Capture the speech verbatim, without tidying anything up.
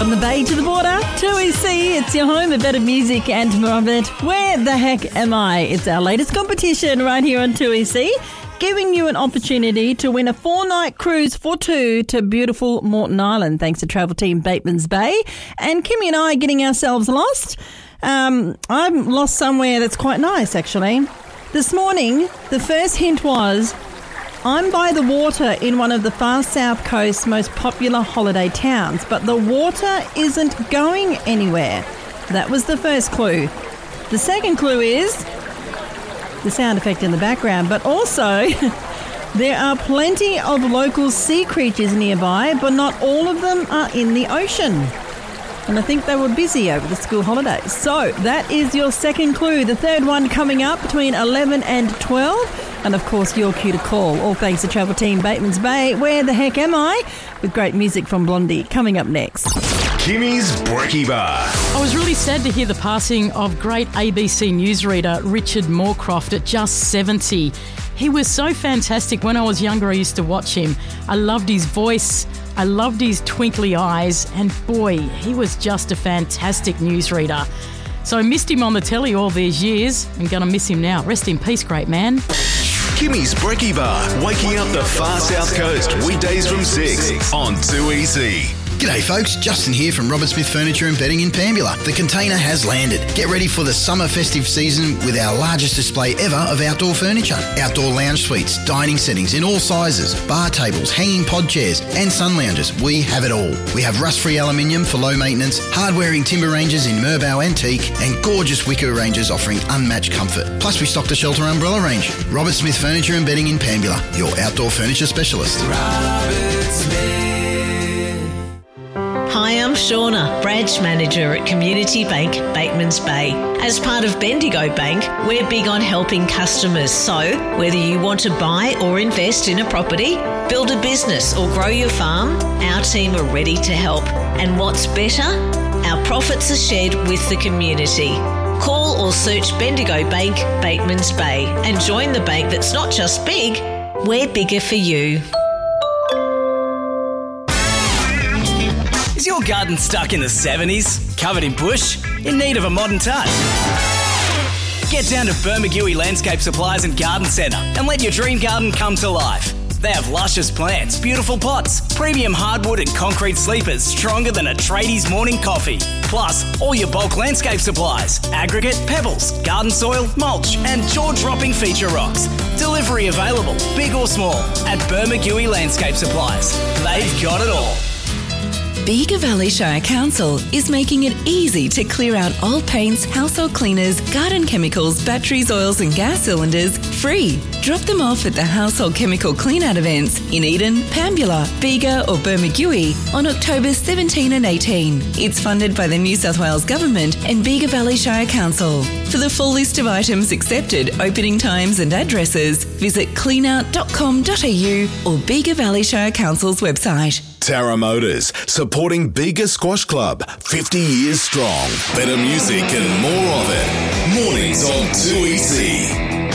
From the bay to the border, two E C, it's your home of better music and more of it. Where the heck am I? It's our latest competition right here on two E C, giving you an opportunity to win a four-night cruise for two to beautiful Moreton Island, thanks to travel team Bateman's Bay. And Kimmy and I getting ourselves lost. Um, I'm lost somewhere that's quite nice, actually. This morning, the first hint was, I'm by the water in one of the far south coast's most popular holiday towns, but the water isn't going anywhere. That was the first clue. The second clue is the sound effect in the background, but also there are plenty of local sea creatures nearby, but not all of them are in the ocean. And I think they were busy over the school holidays. So that is your second clue. The third one coming up between eleven and twelve. And of course, your cue to call. All thanks to travel team Bateman's Bay. Where the heck am I? With great music from Blondie coming up next. Kimmy's Brekkie Bar. I was really sad to hear the passing of great A B C newsreader Richard Moorcroft at just seventy. He was so fantastic. When I was younger, I used to watch him. I loved his voice. I loved his twinkly eyes. And boy, he was just a fantastic newsreader. So I missed him on the telly all these years. I'm going to miss him now. Rest in peace, great man. Kimmy's Brekkie Bar, waking up the far south coast, weekdays from six on two E C. G'day folks, Justin here from Robert Smith Furniture and Bedding in Pambula. The container has landed. Get ready for the summer festive season with our largest display ever of outdoor furniture. Outdoor lounge suites, dining settings in all sizes, bar tables, hanging pod chairs and sun lounges. We have it all. We have rust-free aluminium for low maintenance, hard-wearing timber ranges in Merbau Antique and gorgeous wicker ranges offering unmatched comfort. Plus we stocked a shelter umbrella range. Robert Smith Furniture and Bedding in Pambula, your outdoor furniture specialist. Robert Smith. Hi, I'm Shauna, branch manager at Community Bank, Bateman's Bay. As part of Bendigo Bank, we're big on helping customers. So, whether you want to buy or invest in a property, build a business or grow your farm, our team are ready to help. And what's better? Our profits are shared with the community. Call or search Bendigo Bank, Bateman's Bay and join the bank that's not just big, we're bigger for you. Is your garden stuck in the seventies? Covered in bush? In need of a modern touch? Get down to Bermagui Landscape Supplies and Garden Centre and let your dream garden come to life. They have luscious plants, beautiful pots, premium hardwood and concrete sleepers stronger than a tradie's morning coffee. Plus, all your bulk landscape supplies, aggregate, pebbles, garden soil, mulch and jaw-dropping feature rocks. Delivery available, big or small, at Bermagui Landscape Supplies. They've got it all. Bega Valley Shire Council is making it easy to clear out old paints, household cleaners, garden chemicals, batteries, oils and gas cylinders free. Drop them off at the Household Chemical Clean-Out events in Eden, Pambula, Bega or Bermagui on October seventeenth and eighteenth. It's funded by the New South Wales Government and Bega Valley Shire Council. For the full list of items accepted, opening times and addresses, visit clean out dot com dot a u or Bega Valley Shire Council's website. Tara Motors, supporting Bega Squash Club, fifty years strong. Better music and more of it. Mornings on two E C.